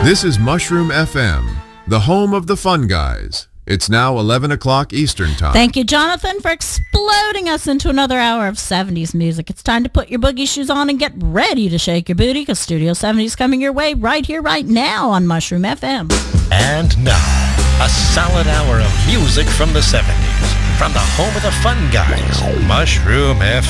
This is Mushroom FM, the home of the fun guys. It's now 11 o'clock Eastern Time. Thank you, Jonathan, for exploding us into another hour of 70s music. It's time to put your boogie shoes on and get ready to shake your booty, because Studio 70 is coming your way right here, right now on Mushroom FM. And now, a solid hour of music from the 70s, from the home of the fun guys, Mushroom FM.